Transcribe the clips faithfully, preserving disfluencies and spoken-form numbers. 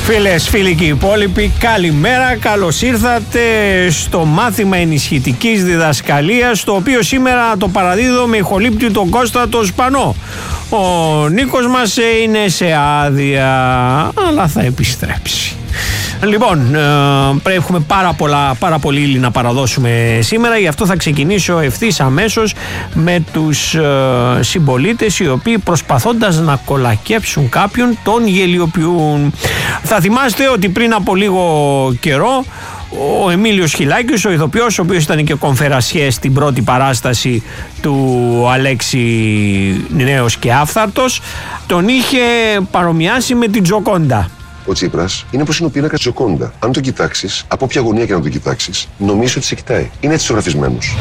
Φίλες, φίλοι και υπόλοιποι, καλημέρα, καλώς ήρθατε στο μάθημα ενισχυτικής διδασκαλίας, το οποίο σήμερα το παραδίδω με ηχολήπτη τον Κώστα τον Σπανό. Ο Νίκος μας είναι σε άδεια, αλλά θα επιστρέψει. Λοιπόν, πρέπει έχουμε πάρα, πολλά, πάρα πολύ ύλη να παραδώσουμε σήμερα, γι' αυτό θα ξεκινήσω ευθύς αμέσως με τους ε, συμπολίτες οι οποίοι προσπαθώντας να κολακέψουν κάποιον τον γελιοποιούν. Θα θυμάστε ότι πριν από λίγο καιρό ο Εμίλιος Χιλάκης, ο ηθοποιός, ο οποίος ήταν και κονφερασιέ στην πρώτη παράσταση του Αλέξη Νέος και Άφθαρτος, τον είχε παρομοιάσει με την Τζοκόντα. Ο Τσίπρας είναι όπως είναι ο πίνακας Τζοκόντα. Αν τον κοιτάξεις, από όποια γωνία και να τον κοιτάξεις, νομίζεις ότι σε κοιτάει. Είναι έτσι ζωγραφισμένος.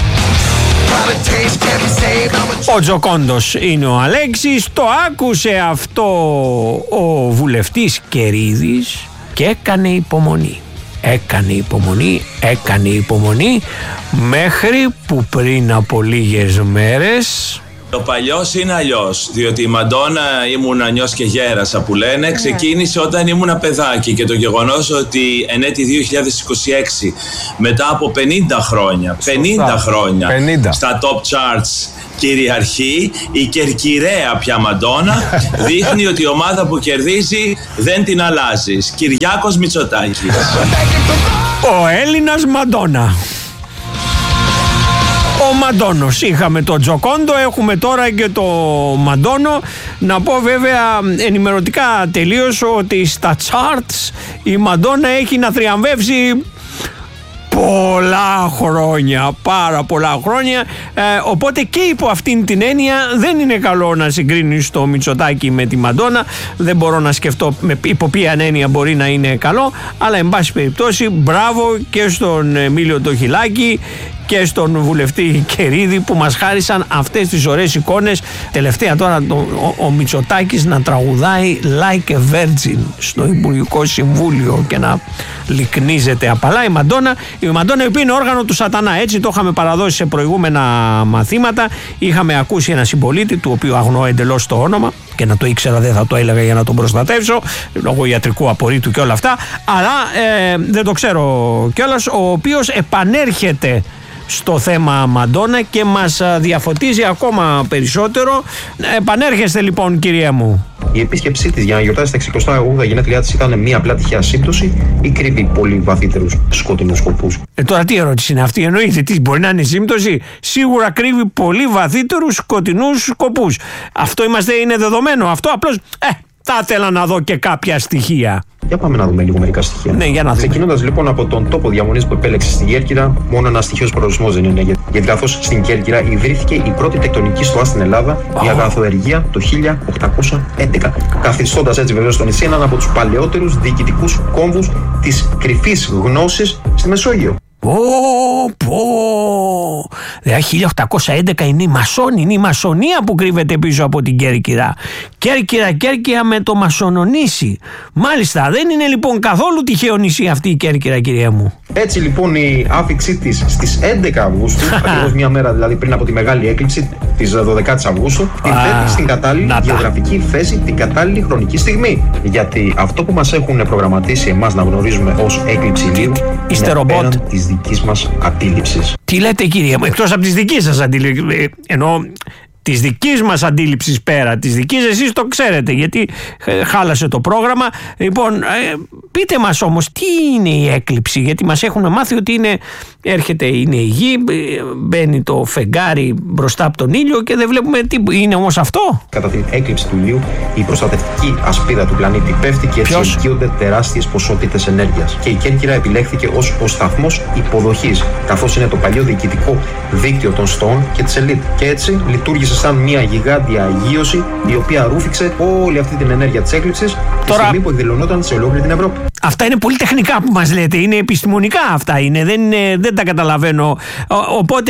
Ο Τζοκόντος είναι ο Αλέξης. Το άκουσε αυτό ο βουλευτής Κερίδης και έκανε υπομονή. Έκανε υπομονή, έκανε υπομονή μέχρι που πριν από λίγες μέρες... Το παλιός είναι αλλιώς, διότι η Μαντόνα ήμουν νιός και γέρασα που λένε, ξεκίνησε όταν ήμουν παιδάκι, και το γεγονός ότι εν έτη δύο χιλιάδες είκοσι έξι, μετά από πενήντα χρόνια, πενήντα χρόνια πενήντα. Στα top charts κυριαρχεί η κερκυραία πια Μαντόνα, δείχνει ότι η ομάδα που κερδίζει δεν την αλλάζεις. Κυριάκος Μητσοτάκης. Ο Έλληνας Μαντόνα. Ο Μαντόνος. Είχαμε το Τζοκόντο, έχουμε τώρα και το Μαντόνο. Να πω βέβαια ενημερωτικά τελείως ότι στα charts η Μαντόνα έχει να θριαμβεύσει πολλά χρόνια, πάρα πολλά χρόνια, ε, οπότε και υπό αυτήν την έννοια δεν είναι καλό να συγκρίνεις το Μητσοτάκη με τη Μαντόνα. Δεν μπορώ να σκεφτώ με υπό ποια έννοια μπορεί να είναι καλό, αλλά εν πάση περιπτώσει μπράβο και στον Εμίλιο το Χιλάκη και στον βουλευτή Κερίδη που μας χάρισαν αυτές τις ωραίες εικόνες. Τελευταία τώρα το, ο, ο Μητσοτάκης να τραγουδάει Like a Virgin στο Υπουργικό Συμβούλιο και να λυκνίζεται απαλά η Μαντόνα. Η Μαντόνα η οποία είναι όργανο του σατανά, έτσι το είχαμε παραδώσει σε προηγούμενα μαθήματα. Είχαμε ακούσει ένα συμπολίτη του οποίου αγνοώ εντελώς το όνομα και να το ήξερα δεν θα το έλεγα για να τον προστατεύσω λόγω ιατρικού απορρίτου και όλα αυτά, αλλά ε, δεν το ξέρω κιόλας, ο οποίος επανέρχεται στο θέμα Μαντόνα και μας διαφωτίζει ακόμα περισσότερο. Επανέρχεστε λοιπόν, κυρία μου. Η επίσκεψή της για να γιορτάσει τα εξηκοστά ογδόντα γενέθλιά της ήταν μια απλά τυχαία σύμπτωση ή κρύβει πολύ βαθύτερους σκοτεινούς σκοπούς? Ε, τώρα τι ερώτηση είναι αυτή, εννοείται τι μπορεί να είναι σύμπτωση? Σίγουρα κρύβει πολύ βαθύτερους σκοτεινούς σκοπούς. Αυτό είμαστε, είναι δεδομένο. Αυτό απλώς ε, θα ήθελα να δω και κάποια στοιχεία. Για πάμε να δούμε λίγο μερικά στοιχεία. Ναι, για να δούμε. Ξεκινώντας λοιπόν από τον τόπο διαμονής που επέλεξε στην Κέρκυρα, μόνο ένα στοιχείος προορισμός δεν είναι. Γιατί καθώς στην Κέρκυρα ιδρύθηκε η πρώτη τεκτονική στοά στην Ελλάδα, oh. η αγαθοεργία το χίλια οκτακόσια έντεκα. Καθιστώντας έτσι βεβαίως το νησί έναν από τους παλαιότερους διοικητικούς κόμβους της κρυφής γνώσης στη Μεσόγειο. Πω πω, δηλαδή χίλια οκτακόσια έντεκα είναι η μασόνη, είναι η μασονία που κρύβεται πίσω από την Κέρκυρα. Κέρκυρα, Κέρκυρα με το μασονονήσι. Μάλιστα, δεν είναι λοιπόν καθόλου τυχαίο νησί αυτή η Κέρκυρα, κυρία μου. Έτσι λοιπόν η άφιξή της στις έντεκα Αυγούστου, ακριβώς μια μέρα δηλαδή πριν από τη μεγάλη έκλειψη της δωδεκάτης Αυγούστου, την θέτει στην κατάλληλη γεωγραφική θέση, την κατάλληλη χρονική στιγμή. Γιατί αυτό που μας έχουν προγραμματίσει εμάς να γνωρίζουμε ως έκλειψη ηλίου είναι πέραν της δικής μας αντίληψης. Τι λέτε, κυρία μου, εκτός από τις δικές σας αντίληψης, ενώ της δικής μας αντίληψης πέρα, της δικής εσείς το ξέρετε γιατί χάλασε το πρόγραμμα. Λοιπόν, ε, πείτε μας όμως τι είναι η έκλειψη, γιατί μας έχουν μάθει ότι είναι, έρχεται, είναι η γη, μπαίνει το φεγγάρι μπροστά από τον ήλιο και δεν βλέπουμε τι είναι όμως αυτό. Κατά την έκλειψη του ηλίου η προστατευτική ασπίδα του πλανήτη πέφτει και έτσι ελκύονται τεράστιες ποσότητες ενέργειας. Και η Κέρκυρα επιλέχθηκε ως ο σταθμός υποδοχής, καθώς είναι το παλιό διοικητικό δίκτυο των στοών και της ελίτ. Και έτσι λειτουργήσε σαν μια γιγάντια αγίωση η οποία ρούφηξε όλη αυτή την ενέργεια της έκλειψης τη στιγμή που εκδηλωνόταν σε ολόκληρη την Ευρώπη. Αυτά είναι πολύ τεχνικά που μας λέτε, είναι επιστημονικά αυτά, είναι, δεν, είναι, δεν τα καταλαβαίνω. Ο, οπότε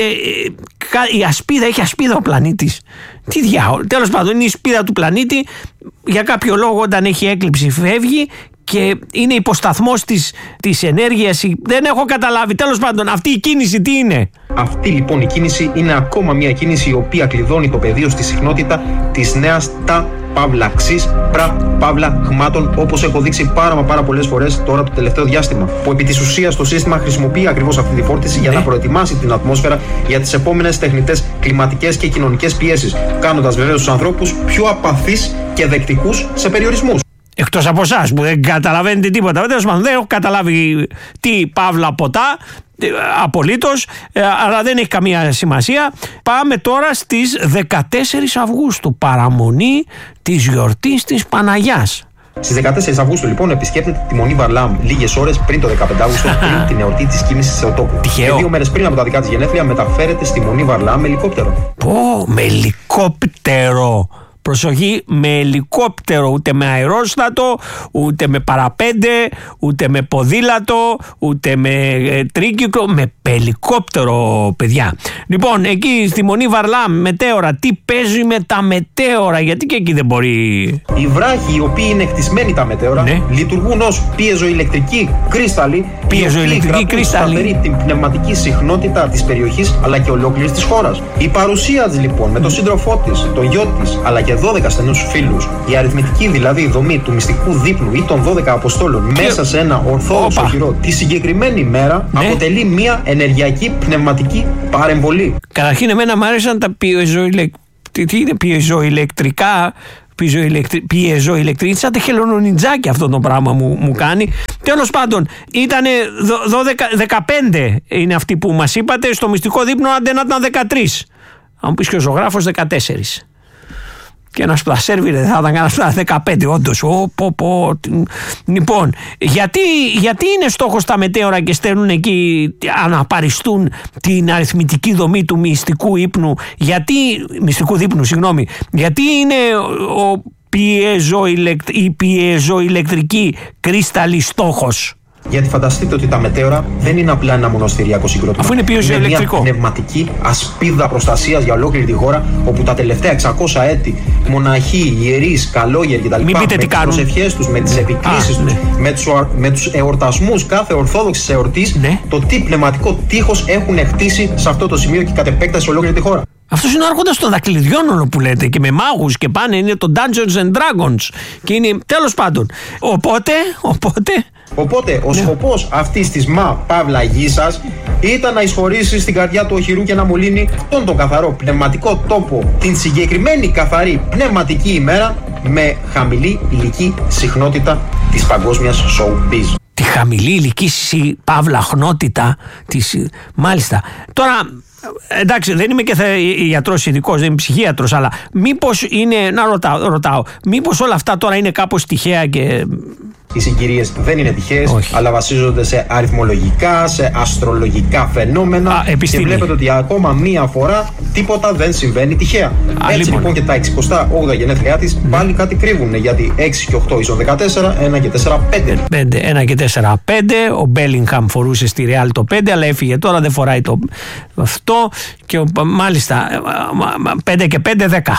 η ασπίδα, έχει ασπίδα ο πλανήτης. Τι διάολο, τέλος πάντων είναι η ασπίδα του πλανήτη, για κάποιο λόγο όταν έχει έκλειψη φεύγει και είναι υποσταθμός της, της ενέργειας. Δεν έχω καταλάβει. Τέλος πάντων, αυτή η κίνηση τι είναι? Αυτή λοιπόν η κίνηση είναι ακόμα μια κίνηση η οποία κλειδώνει το πεδίο στη συχνότητα της νέας τα παύλα ξύς, πρα, παύλα χμάτων, όπως έχω δείξει πάρα μα πάρα πολλές φορές τώρα το τελευταίο διάστημα. Που επί της ουσίας το σύστημα χρησιμοποιεί ακριβώς αυτή τη φόρτιση για να προετοιμάσει την ατμόσφαιρα για τις επόμενες τεχνητές κλιματικές και κοινωνικές πιέσεις, κάνοντας βεβαίως τους ανθρώπους πιο απαθείς και δεκτικούς σε περιορισμούς. Εκτός από εσάς που δεν καταλαβαίνετε τίποτα. Δεν έχω καταλάβει τι παύλα ποτά, απολύτως, αλλά δεν έχει καμία σημασία. Πάμε τώρα στις δεκατέσσερις Αυγούστου, παραμονή της γιορτής της Παναγιάς. Στις δεκατέσσερις Αυγούστου, λοιπόν, επισκέπτεται τη Μονή Βαρλάμ λίγες ώρες πριν το δεκαπέντε Αυγούστου, πριν την εορτή της κίνησης σε οτόπου. Τυχαίο. Και δύο μέρες πριν από τα δικά της γενέθλια μεταφέρεται στη Μονή Βαρλάμ με ελικόπτερο. Πω, με ελικόπτερο! Προσοχή, με ελικόπτερο, ούτε με αερόστατο, ούτε με παραπέντε, ούτε με ποδήλατο, ούτε με ε, τρίκυκλο, με ελικόπτερο, παιδιά. Λοιπόν, εκεί στη Μονή Βαρλάμ, μετέωρα, τι παίζει με τα μετέωρα, γιατί και εκεί δεν μπορεί. Οι βράχοι, οι οποίοι είναι χτισμένοι τα μετέωρα, ναι, λειτουργούν ως πίεζοηλεκτρικοί κρίσταλλοι, πίεζοηλεκτρικοί κρίσταλλοι, σταθερή την πνευματική συχνότητα της περιοχής αλλά και ολόκληρης της χώρας. Η παρουσία της, λοιπόν, με τον σύντροφό της, τον γιο της, αλλά και δώδεκα στενούς φίλους, η αριθμητική δηλαδή δομή του μυστικού δείπνου ή των δώδεκα αποστόλων και μέσα σε ένα ορθόδοξο οχυρό τη συγκεκριμένη μέρα, ναι, αποτελεί μια ενεργειακή πνευματική παρεμβολή. Καταρχήν, εμένα μου άρεσαν τα πιεζοηλεκτρικά. Πιεζοηλεκτρική, σαν τεχελονονιτζάκι αυτό το πράγμα μου, μου κάνει. Τέλος πάντων, ήταν δώδεκα, δεκαπέντε είναι αυτοί που μας είπατε. Στο μυστικό δείπνο, άντε να ήταν δεκατρείς. Αν μου πεις και ο ζωγράφος, δεκατέσσερις. Και ένας πλασέρβιρε θα ήταν κανένα δεκαπέντε, όντως. Ω, πω, πω. Λοιπόν, γιατί, γιατί είναι στόχος τα μετέωρα και στέλνουν εκεί, αναπαριστούν την αριθμητική δομή του μυστικού ύπνου, γιατί, μυστικού δείπνου, συγγνώμη, γιατί είναι ο πιεζοηλεκτ, η πιεζοηλεκτρική κρίσταλλη στόχος? Γιατί φανταστείτε ότι τα μετέωρα δεν είναι απλά ένα μοναστηριακό συγκρότημα. Αφού είναι πιεζοηλεκτρικό. Είναι μια πνευματική ασπίδα προστασίας για ολόκληρη τη χώρα, όπου τα τελευταία εξακόσια έτη μοναχοί, ιερείς, καλόγεροι κτλ. Με τις προσευχές τους, με τις επικρίσεις τους, ναι, με τους, με τους εορτασμούς κάθε ορθόδοξης εορτής, ναι, το τι πνευματικό τείχος έχουν χτίσει σε αυτό το σημείο και κατ' επέκταση σε ολόκληρη τη χώρα. Αυτός είναι ο άρχοντας των δακτυλιδιών, που λέτε, και με μάγους και πάνε, είναι το Dungeons and Dragons. Και είναι, τέλος πάντων. Οπότε, οπότε. Οπότε, ο, ναι, σκοπός αυτής της μα παύλα γης ήταν να εισχωρήσει στην καρδιά του οχυρού και να μολύνει αυτόν τον καθαρό πνευματικό τόπο την συγκεκριμένη καθαρή πνευματική ημέρα με χαμηλή υλική συχνότητα της παγκόσμιας showbiz. Τη χαμηλή υλική παύλα χνότητα της. Μάλιστα. Τώρα, εντάξει, δεν είμαι και ιατρός ειδικός, δεν είμαι ψυχίατρος, αλλά μήπως είναι, να ρωτάω, ρωτάω, μήπως όλα αυτά τώρα είναι κάπως τυχαία και... Οι συγκυρίες δεν είναι τυχαίες, όχι, αλλά βασίζονται σε αριθμολογικά, σε αστρολογικά φαινόμενα. Α, και βλέπετε ότι ακόμα μία φορά τίποτα δεν συμβαίνει τυχαία. Α, Έτσι λοιπόν, λοιπόν και τα εξηκοστά όγδοα γενέθλιά της, ναι, πάλι κάτι κρύβουν, γιατί έξι και οκτώ ίσον δεκατέσσερα, ένα και τέσσερα, πέντε. ένα και τέσσερα, πέντε. Ο Μπέλιγχαμ φορούσε στη Ρεάλ το πέντε, αλλά έφυγε τώρα, δεν φοράει το αυτό. Και μάλιστα πέντε και πέντε, δέκα.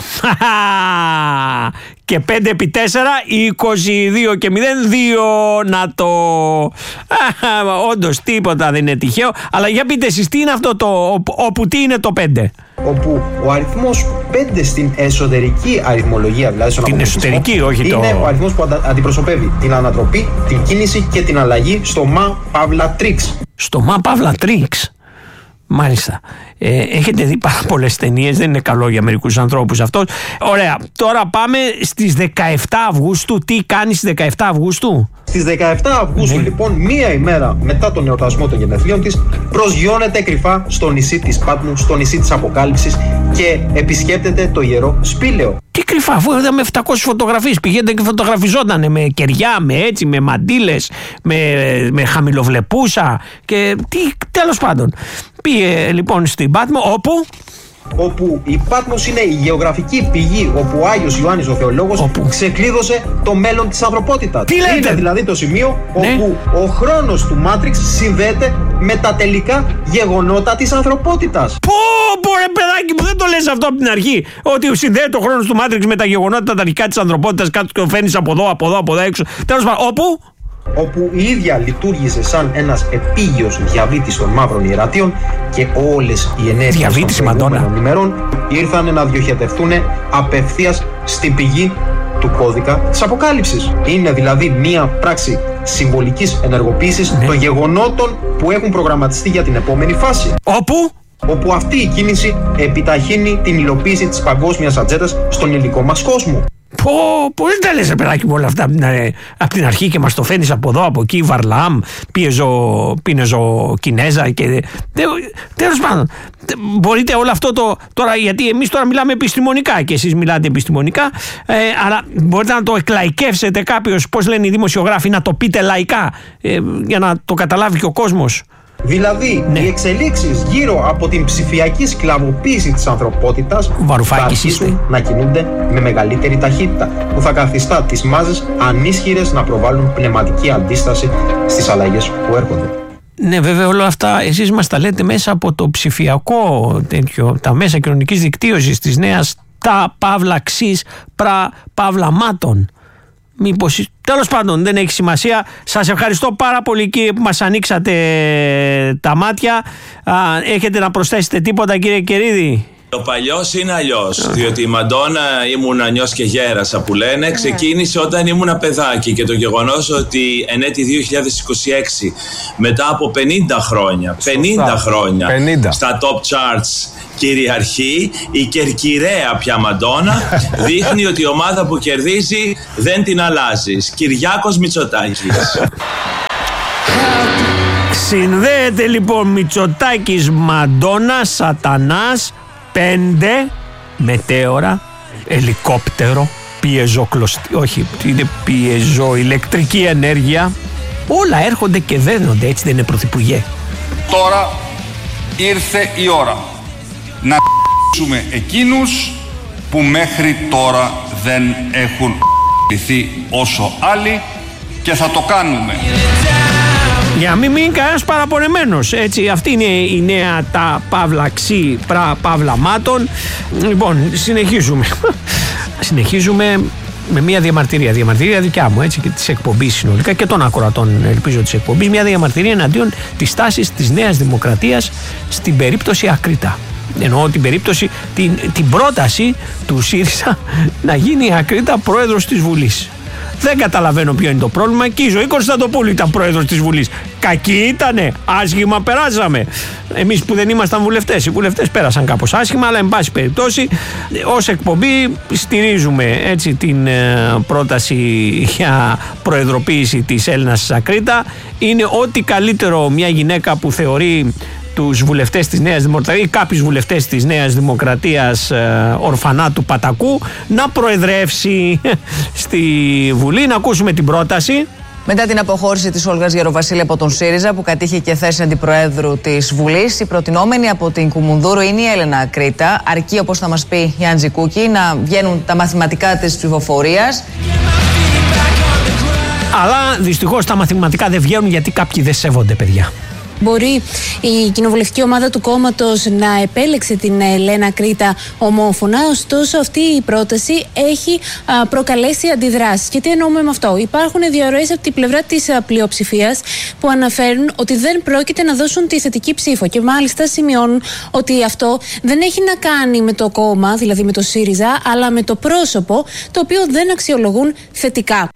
Και πέντε επί τέσσερα, είκοσι δύο και μηδέν, δύο. Να το. Όντως τίποτα δεν είναι τυχαίο. Αλλά για πείτε εσείς, τι είναι αυτό το. Όπου τι είναι το πέντε? Όπου ο αριθμός πέντε στην εσωτερική αριθμολογία, δηλαδή στον την εσωτερική, όχι είναι το. Είναι ο αριθμός που αντα, αντιπροσωπεύει την ανατροπή, την κίνηση και την αλλαγή στο μα παύλα τρίξ. Στο μα παύλα τρίξ. Μάλιστα. Ε, έχετε δει πάρα πολλές ταινίες, δεν είναι καλό για μερικούς ανθρώπους αυτό. Ωραία. Τώρα πάμε στις δεκαεφτά Αυγούστου. Τι κάνει στις δεκαεφτά Αυγούστου? Στις δεκαεφτά Αυγούστου, ναι, λοιπόν, μία ημέρα μετά τον εορτασμό των γενεθλίων της, προσγειώνεται κρυφά στο νησί της Πάτμου, στο νησί της Αποκάλυψης και επισκέπτεται το ιερό σπήλαιο. Τι κρυφά, αφού είδαμε επτακόσιες φωτογραφίες, πηγαίνετε και φωτογραφιζότανε με κεριά, με έτσι, με μαντήλες, με, με χαμηλοβλεπούσα και τι, τέλος πάντων. Πήγε λοιπόν στην Πάτμο, όπου... όπου η Πάτμος είναι η γεωγραφική πηγή όπου ο Άγιος Ιωάννης ο Θεολόγος όπου ξεκλείδωσε το μέλλον της ανθρωπότητας. Τι λέτε? Είναι δηλαδή το σημείο, ναι, όπου ο χρόνος του Μάτριξ συνδέεται με τα τελικά γεγονότα της ανθρωπότητας. Πω πω ρε παιδάκι μου, δεν το λες αυτό από την αρχή, ότι συνδέεται ο χρόνος του Μάτριξ με τα γεγονότα τα τελικά της ανθρωπότητας, κάτι το φαίνεις από εδώ, από εδώ, από εδώ έξω. Τέλος πάντων, όπου... όπου η ίδια λειτουργήσε σαν ένας επίγειος διαβήτης των μαύρων ιερατείων και όλες οι ενέργειες των προηγούμενων ημερών ήρθαν να διοχετευτούν απευθείας στην πηγή του κώδικα της αποκάλυψης. Είναι δηλαδή μία πράξη συμβολικής ενεργοποίησης ναι. των γεγονότων που έχουν προγραμματιστεί για την επόμενη φάση. Όπου? Όπου αυτή η κίνηση επιταχύνει την υλοποίηση της παγκόσμιας ατζέντας στον υλικό μας κόσμο. Πω, πώς τα λες, παιδάκι μου, όλα αυτά από την αρχή και μας το φαίνεις από εδώ, από εκεί, Βαρλάμ, πίεζο, πίνεζο Κινέζα και... Τέλος πάντων, μπορείτε όλο αυτό το... Τώρα, γιατί εμείς τώρα μιλάμε επιστημονικά και εσείς μιλάτε επιστημονικά, ε, αλλά μπορείτε να το εκλαϊκεύσετε κάποιος, πώς λένε οι δημοσιογράφοι, να το πείτε λαϊκά, ε, για να το καταλάβει και ο κόσμος. Δηλαδή, ναι. οι εξελίξεις γύρω από την ψηφιακή σκλαβοποίηση της ανθρωπότητας θα αρχίσουν να κινούνται με μεγαλύτερη ταχύτητα, που θα καθιστά τις μάζες ανίσχυρες να προβάλλουν πνευματική αντίσταση στις αλλαγές που έρχονται. Ναι, βέβαια όλα αυτά εσείς μας τα λέτε μέσα από το ψηφιακό τέτοιο, τα μέσα κοινωνικής δικτύωσης της νέας τα παύλα ξύς πρα παύλα μάτων. Μήπως, τέλος πάντων, δεν έχει σημασία. Σας ευχαριστώ πάρα πολύ, κύριε, που μας ανοίξατε τα μάτια. Α, έχετε να προσθέσετε τίποτα, κύριε Κερίδη? Το παλιός είναι αλλιώς, διότι η Μαντόνα, ήμουν νιός και γέρασα που λένε, ξεκίνησε όταν ήμουν παιδάκι, και το γεγονός ότι εν έτη δύο χιλιάδες είκοσι έξι, μετά από πενήντα χρόνια, πενήντα χρόνια πενήντα. Στα top charts κυριαρχεί η κερκυραία πια Μαντόνα, δείχνει ότι η ομάδα που κερδίζει δεν την αλλάζεις. Κυριάκος Μητσοτάκης. Συνδέεται λοιπόν Μητσοτάκης, Μαντόνα, Σατανάς, πέντε, μετέωρα, ελικόπτερο, πιεζοκλωστή, όχι, είναι πιεζοηλεκτρική ενέργεια. Όλα έρχονται και δένονται, έτσι δεν είναι, Πρωθυπουργέ? Τώρα ήρθε η ώρα να ***σουμε εκείνους που μέχρι τώρα δεν έχουν ***ληθεί όσο άλλοι, και θα το κάνουμε. Για να μην μείνει κανένας παραπονεμένος, έτσι, αυτή είναι η νέα τα παύλα ξύ πρα παύλα μάτων. Λοιπόν, συνεχίζουμε. Συνεχίζουμε με μια διαμαρτυρία, διαμαρτυρία δικιά μου, έτσι, και της εκπομπής συνολικά και των ακροατών, ελπίζω, της εκπομπής, μια διαμαρτυρία εναντίον της τάσης της Νέας Δημοκρατίας στην περίπτωση Ακρίτα. Εννοώ την περίπτωση, την, την πρόταση του ΣΥΡΙΖΑ να γίνει η Ακρίτα πρόεδρος της Βουλής. Δεν καταλαβαίνω ποιο είναι το πρόβλημα. Και η Ζωή Κωνσταντοπούλου ήταν πρόεδρος της Βουλής. Κακή ήτανε, άσχημα περάσαμε. Εμείς που δεν ήμασταν βουλευτές, οι βουλευτές πέρασαν κάπως άσχημα, αλλά εν πάση περιπτώσει, ως εκπομπή στηρίζουμε, έτσι, την ε, πρόταση για προεδροποίηση της Έλληνας Ακρίτα. Είναι ό,τι καλύτερο μια γυναίκα που θεωρεί τους βουλευτές της Νέας Δημοκρατίας ή κάποιους βουλευτές της Νέας Δημοκρατίας ε, ορφανά του Πατακού να προεδρεύσει στη Βουλή. Να ακούσουμε την πρόταση. Μετά την αποχώρηση της Όλγας Γεροβασίλη από τον ΣΥΡΙΖΑ, που κατήχε και θέση αντιπροέδρου της Βουλής, η προτινόμενη από την Κουμουνδούρου είναι η Έλενα Ακρίτα. Αρκεί, όπως θα μας πει η Άντζη Κούκη, να βγαίνουν τα μαθηματικά της ψηφοφορίας. Αλλά δυστυχώς τα μαθηματικά δεν βγαίνουν, γιατί κάποιοι δεν σέβονται, παιδιά. Μπορεί η κοινοβουλευτική ομάδα του κόμματος να επέλεξε την Έλενα Ακρίτα ομόφωνα, ωστόσο αυτή η πρόταση έχει α, προκαλέσει αντιδράσεις. Και τι εννοούμε με αυτό? Υπάρχουν διαρροές από την πλευρά της πλειοψηφίας που αναφέρουν ότι δεν πρόκειται να δώσουν τη θετική ψήφο, και μάλιστα σημειώνουν ότι αυτό δεν έχει να κάνει με το κόμμα, δηλαδή με το ΣΥΡΙΖΑ, αλλά με το πρόσωπο, το οποίο δεν αξιολογούν θετικά.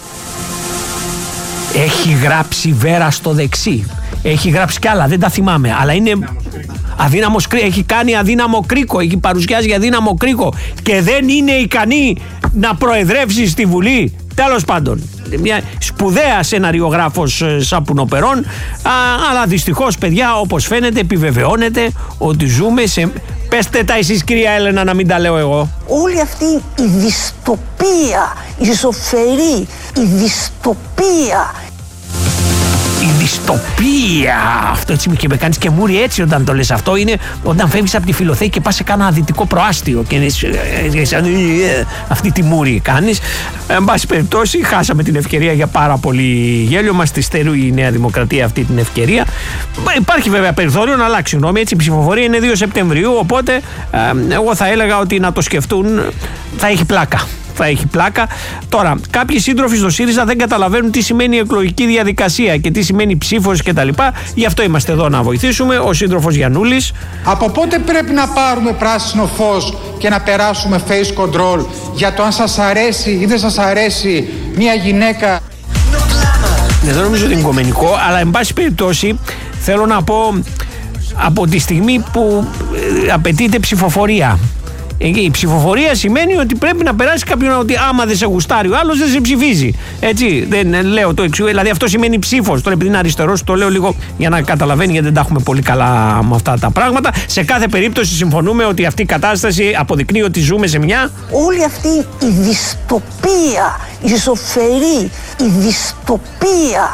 Έχει γράψει Βέρα στο δεξί. Έχει γράψει κι άλλα, δεν τα θυμάμαι. Αλλά είναι αδύναμος κρίκο. Έχει κάνει αδύναμο κρίκο. Έχει παρουσιάζει αδύναμο κρίκο. Και δεν είναι ικανή να προεδρεύσει στη Βουλή. Τέλος πάντων. Μια σπουδαία σεναριογράφος σαπουνοπερών. Α, αλλά δυστυχώς, παιδιά, όπως φαίνεται, επιβεβαιώνεται ότι ζούμε σε. Πέστε τα εσείς, κυρία Έλενα, να μην τα λέω εγώ. Όλη αυτή η δυστοπία, η ζωφερή, η δυστοπία. Η δυστοπία. Αυτό έτσι και με κάνεις και μούρι έτσι όταν το λες αυτό. Είναι όταν φεύγεις από τη Φιλοθέη και πας σε κάνα δυτικό προάστιο και αυτή τη μούρι κάνεις. Εν πάση περιπτώσει, χάσαμε την ευκαιρία για πάρα πολύ γέλιο. Μας τη στερεί η Νέα Δημοκρατία αυτή την ευκαιρία. Υπάρχει βέβαια περιθώριο να αλλάξει γνώμη. Έτσι, η ψηφοφορία είναι δύο Σεπτεμβρίου. Οπότε, εγώ θα έλεγα ότι να το σκεφτούν, θα έχει πλάκα. θα έχει πλάκα. Τώρα, κάποιοι σύντροφοι στο ΣΥΡΙΖΑ δεν καταλαβαίνουν τι σημαίνει η εκλογική διαδικασία και τι σημαίνει ψήφος κτλ. Γι' αυτό είμαστε εδώ να βοηθήσουμε. Ο σύντροφος Γιαννούλης. Από πότε πρέπει να πάρουμε πράσινο φως και να περάσουμε face control για το αν σας αρέσει ή δεν σας αρέσει μια γυναίκα? Δεν νομίζω ότι είναι κομμενικό, αλλά εν πάση περιπτώσει θέλω να πω από τη στιγμή που απαιτείται ψηφοφορία. Η ψηφοφορία σημαίνει ότι πρέπει να περάσει κάποιον, ότι άμα δεν σε γουστάρει ο άλλος δεν σε ψηφίζει. Έτσι, δεν λέω το εξού. Δηλαδή αυτό σημαίνει ψήφος. Τώρα επειδή είναι αριστερός, το λέω λίγο για να καταλαβαίνει, γιατί δεν τα έχουμε πολύ καλά με αυτά τα πράγματα. Σε κάθε περίπτωση συμφωνούμε ότι αυτή η κατάσταση αποδεικνύει ότι ζούμε σε μια. Όλη αυτή η δυστοπία, η ζωφερή, η δυστοπία.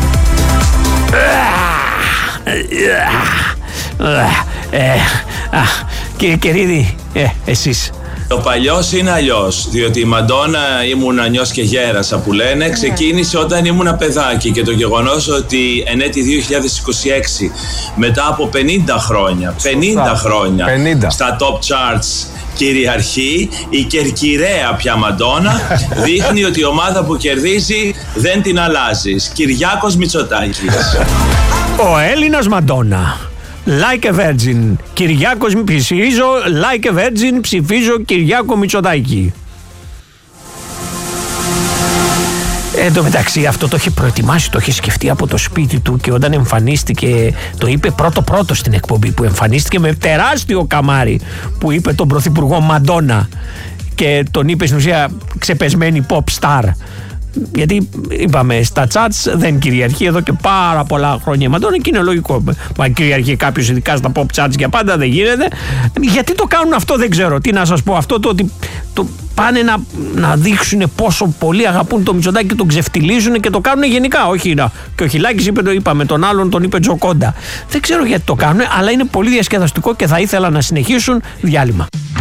Κύριε Κερίδη, ε, εσείς. Το παλιός είναι αλλιώς, διότι η Μαντόνα ήμουν νιός και γέρασα που λένε, ξεκίνησε όταν ήμουν παιδάκι, και το γεγονός ότι εν έτη δύο χιλιάδες είκοσι έξι, μετά από πενήντα χρόνια, πενήντα χρόνια πενήντα στα top charts κυριαρχεί η κερκυραία πια Μαντόνα, δείχνει ότι η ομάδα που κερδίζει δεν την αλλάζεις. Κυριάκος Μητσοτάκης. Ο Έλληνας Μαντόνα. Like a virgin. Κυριάκος ψηφίζω, like a virgin, ψηφίζω Κυριάκο Μητσοτάκη. Εν τω μεταξύ αυτό το είχε προετοιμάσει, το είχε σκεφτεί από το σπίτι του, και όταν εμφανίστηκε το είπε πρώτο πρώτο στην εκπομπή που εμφανίστηκε με τεράστιο καμάρι, που είπε τον πρωθυπουργό Μαντόνα και τον είπε στην ουσία ξεπεσμένη pop star. Γιατί είπαμε στα charts δεν κυριαρχεί εδώ και πάρα πολλά χρόνια η Μαντόνα, και είναι λογικό. Μα κυριαρχεί κάποιος ειδικά στα pop charts για πάντα, δεν γίνεται. Γιατί το κάνουν αυτό δεν ξέρω. Τι να σας πω, αυτό το ότι το πάνε να, να δείξουν πόσο πολύ αγαπούν το Μητσοτάκη και τον ξεφτιλίζουν, και το κάνουν γενικά. Όχι, να. Και ο Χιλάκης είπε, το είπαμε, τον άλλον τον είπε Τζοκόντα. Δεν ξέρω γιατί το κάνουν, αλλά είναι πολύ διασκεδαστικό και θα ήθελα να συνεχίσουν. Διάλειμμα.